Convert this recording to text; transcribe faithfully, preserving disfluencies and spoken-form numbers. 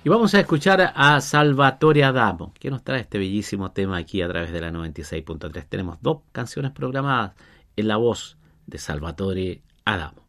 Y vamos a escuchar a Salvatore Adamo, que nos trae este bellísimo tema aquí a través de la noventa y seis punto tres. Tenemos dos canciones programadas en la voz de Salvatore Adamo.